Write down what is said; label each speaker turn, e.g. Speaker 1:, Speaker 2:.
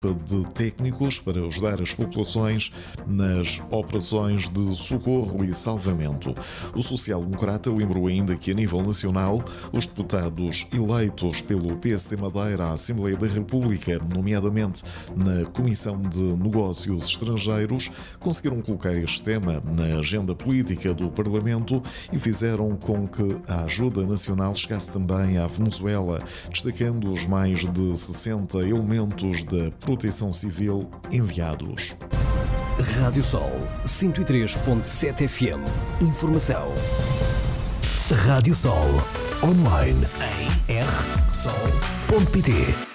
Speaker 1: de técnicos para ajudar as populações nas operações de socorro e salvamento. O social-democrata lembrou ainda que, a nível nacional, os deputados eleitos pelo PSD Madeira à Assembleia da República, nomeadamente na Comissão de Negócios Estrangeiros, conseguiram colocar este tema na agenda política do Parlamento e fizeram com que a ajuda nacional chegasse também à Venezuela, destacando os mais de 60 elementos da Proteção Civil enviados.
Speaker 2: Rádio Sol 103.7 FM. Informação. Rádio Sol. Online em rsol.pt.